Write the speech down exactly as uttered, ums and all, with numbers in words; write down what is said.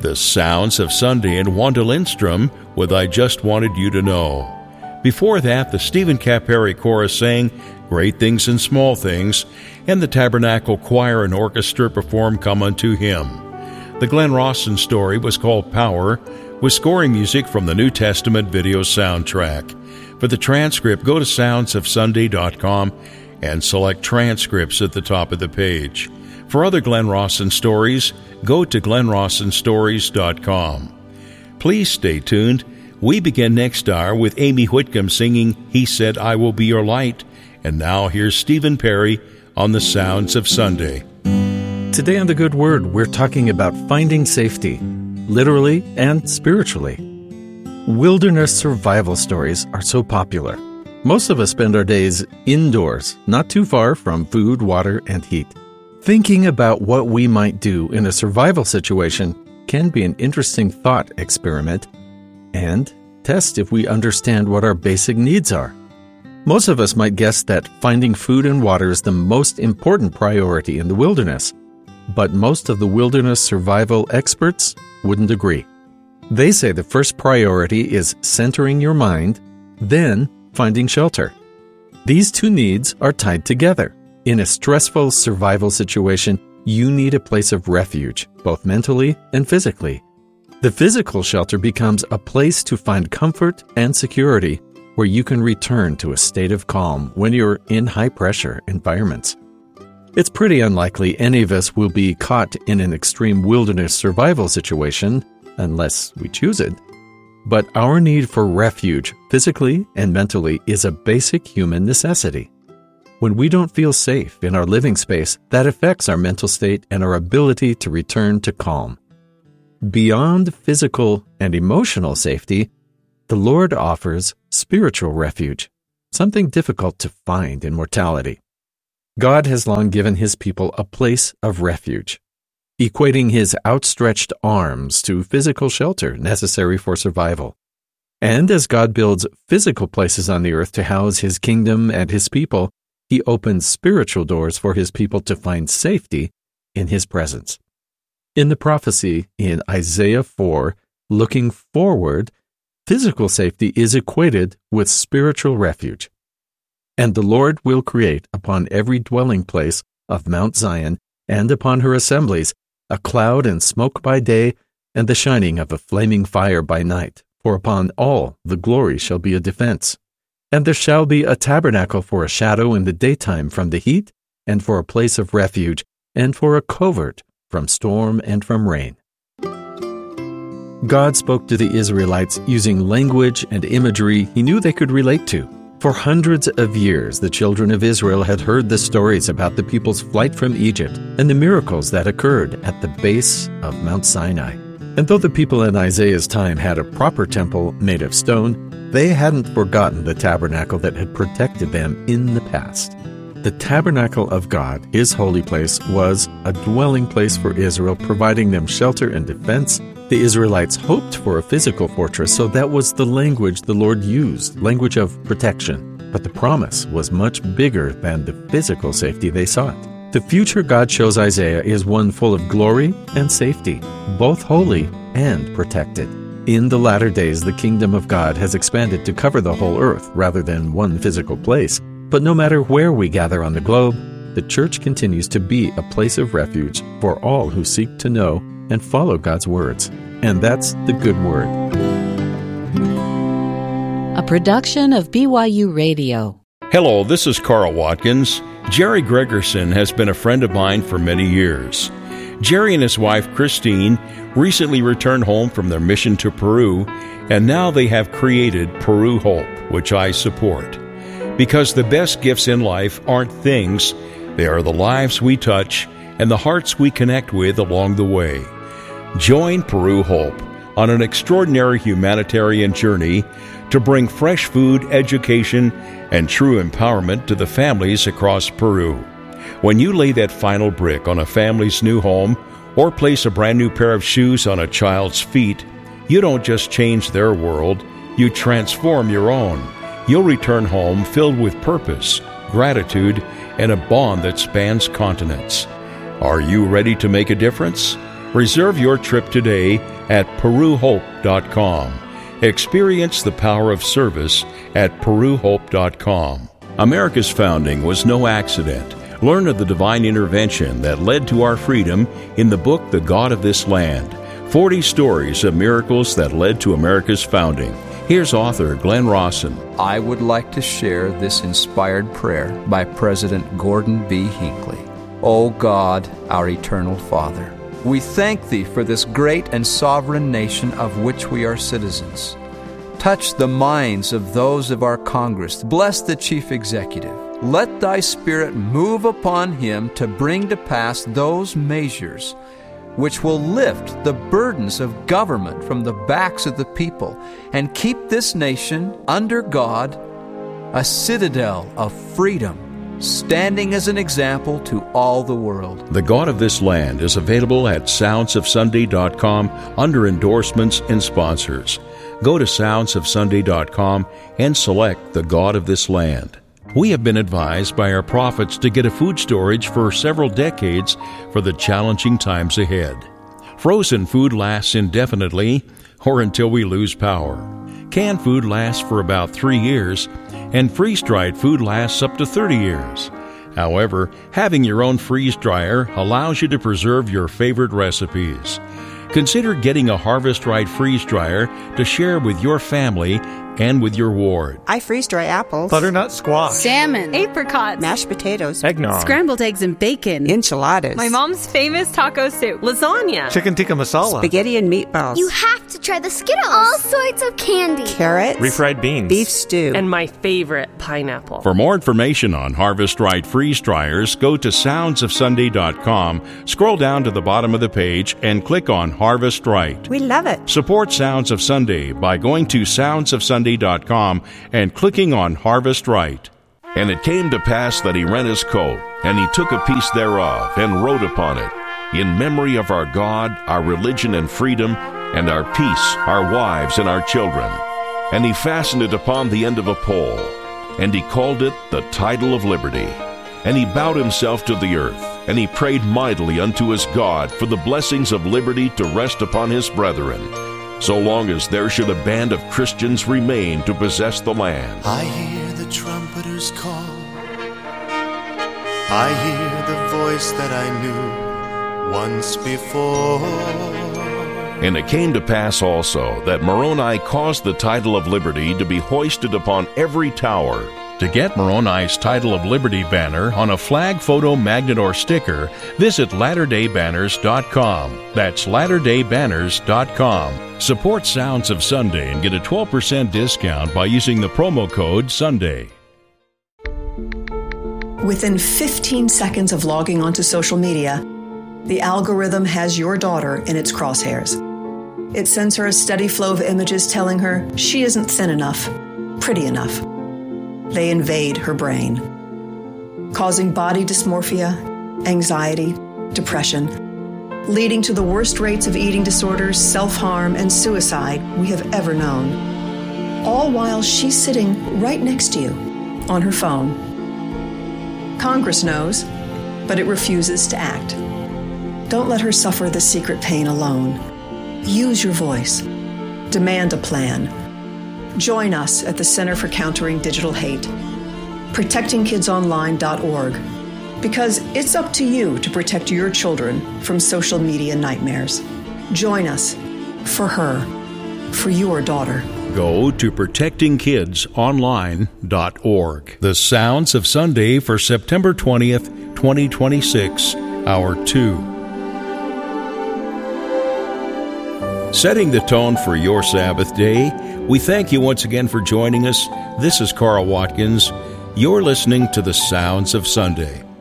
The Sounds of Sunday and Wanda Lindstrom with I Just Wanted You to Know. Before that, the Stephen Caperi Chorus sang Great Things and Small Things, and the Tabernacle Choir and Orchestra performed Come Unto Him. The Glenn Rawson story was called Power, with scoring music from the New Testament video soundtrack. For the transcript, go to sounds of sunday dot com and select Transcripts at the top of the page. For other Glenn Rawson stories, go to glenn rawson stories dot com. Please stay tuned. We begin next hour with Amy Whitcomb singing He Said I Will Be Your Light. And now here's Stephen Perry on the Sounds of Sunday. Today on The Good Word, we're talking about finding safety, literally and spiritually. Wilderness survival stories are so popular. Most of us spend our days indoors, not too far from food, water, and heat. Thinking about what we might do in a survival situation can be an interesting thought experiment and test if we understand what our basic needs are. Most of us might guess that finding food and water is the most important priority in the wilderness, but most of the wilderness survival experts wouldn't agree. They say the first priority is centering your mind, then finding shelter. These two needs are tied together. In a stressful survival situation, you need a place of refuge, both mentally and physically. The physical shelter becomes a place to find comfort and security, where you can return to a state of calm when you're in high-pressure environments. It's pretty unlikely any of us will be caught in an extreme wilderness survival situation, unless we choose it. But our need for refuge, physically and mentally, is a basic human necessity. When we don't feel safe in our living space, that affects our mental state and our ability to return to calm. Beyond physical and emotional safety, the Lord offers spiritual refuge, something difficult to find in mortality. God has long given His people a place of refuge, equating His outstretched arms to physical shelter necessary for survival. And as God builds physical places on the earth to house His kingdom and His people, He opens spiritual doors for His people to find safety in His presence. In the prophecy in Isaiah four, looking forward, physical safety is equated with spiritual refuge. And the Lord will create upon every dwelling place of Mount Zion and upon her assemblies a cloud and smoke by day and the shining of a flaming fire by night, for upon all the glory shall be a defense. And there shall be a tabernacle for a shadow in the daytime from the heat, and for a place of refuge, and for a covert from storm and from rain. God spoke to the Israelites using language and imagery He knew they could relate to. For hundreds of years, the children of Israel had heard the stories about the people's flight from Egypt and the miracles that occurred at the base of Mount Sinai. And though the people in Isaiah's time had a proper temple made of stone, they hadn't forgotten the tabernacle that had protected them in the past. The tabernacle of God, His holy place, was a dwelling place for Israel, providing them shelter and defense. The Israelites hoped for a physical fortress, so that was the language the Lord used, language of protection. But the promise was much bigger than the physical safety they sought. The future God shows Isaiah is one full of glory and safety, both holy and protected. In the latter days, the kingdom of God has expanded to cover the whole earth rather than one physical place. But no matter where we gather on the globe, the church continues to be a place of refuge for all who seek to know and follow God's words. And that's the good word. A production of B Y U Radio. Hello, this is Carl Watkins. Jerry Gregerson has been a friend of mine for many years. Jerry and his wife, Christine, recently returned home from their mission to Peru, and now they have created Peru Hope, which I support. Because the best gifts in life aren't things, they are the lives we touch and the hearts we connect with along the way. Join Peru Hope on an extraordinary humanitarian journey to bring fresh food, education, and true empowerment to the families across Peru. When you lay that final brick on a family's new home or place a brand new pair of shoes on a child's feet, you don't just change their world, you transform your own. You'll return home filled with purpose, gratitude, and a bond that spans continents. Are you ready to make a difference? Reserve your trip today at peru hope dot com. Experience the power of service at peru hope dot com. America's founding was no accident. Learn of the divine intervention that led to our freedom in the book The God of This Land. forty stories of miracles that led to America's founding. Here's author Glenn Rawson. I would like to share this inspired prayer by President Gordon B. Hinckley. O God, our eternal Father, we thank Thee for this great and sovereign nation of which we are citizens. Touch the minds of those of our Congress. Bless the Chief Executive. Let Thy Spirit move upon him to bring to pass those measures which will lift the burdens of government from the backs of the people and keep this nation under God, a citadel of freedom, standing as an example to all the world. The God of This Land is available at sounds of sunday dot com under endorsements and sponsors. Go to sounds of sunday dot com and select The God of This Land. We have been advised by our prophets to get a food storage for several decades for the challenging times ahead. Frozen food lasts indefinitely or until we lose power. Canned food lasts for about three years, and freeze-dried food lasts up to thirty years. However, having your own freeze dryer allows you to preserve your favorite recipes. Consider getting a Harvest Right freeze dryer to share with your family and with your ward. I freeze dry apples, butternut squash, salmon, apricots, mashed potatoes, eggnog, scrambled eggs and bacon, enchiladas, my mom's famous taco soup, lasagna, chicken tikka masala, spaghetti and meatballs. You have to try the Skittles. All sorts of candy. Carrots, refried beans, beef stew, and my favorite, pineapple. For more information on Harvest Right freeze dryers, go to sounds of sunday dot com, scroll down to the bottom of the page, and click on Harvest Right. We love it. Support Sounds of Sunday by going to sounds of sunday dot com and clicking on Harvest Right. And it came to pass that he rent his coat, and he took a piece thereof, and wrote upon it, In memory of our God, our religion and freedom, and our peace, our wives and our children. And he fastened it upon the end of a pole, and he called it the Title of Liberty. And he bowed himself to the earth, and he prayed mightily unto his God for the blessings of liberty to rest upon his brethren, so long as there should a band of Christians remain to possess the land. I hear the trumpeters call. I hear the voice that I knew once before. And it came to pass also that Moroni caused the Title of Liberty to be hoisted upon every tower. To get Moroni's Title of Liberty banner on a flag, photo, magnet, or sticker, visit latter day banners dot com. That's latter day banners dot com. Support Sounds of Sunday and get a twelve percent discount by using the promo code SUNDAY. Within fifteen seconds of logging onto social media, the algorithm has your daughter in its crosshairs. It sends her a steady flow of images telling her she isn't thin enough, pretty enough. They invade her brain, causing body dysmorphia, anxiety, depression, leading to the worst rates of eating disorders, self-harm, and suicide we have ever known. All while she's sitting right next to you on her phone. Congress knows, but it refuses to act. Don't let her suffer the secret pain alone. Use your voice. Demand a plan. Join us at the Center for Countering Digital Hate, protecting kids online dot org, because it's up to you to protect your children from social media nightmares. Join us for her, for your daughter. Go to protecting kids online dot org. The Sounds of Sunday for September twentieth, twenty twenty-six, Hour two. Setting the tone for your Sabbath day, we thank you once again for joining us. This is Carl Watkins. You're listening to the Sounds of Sunday.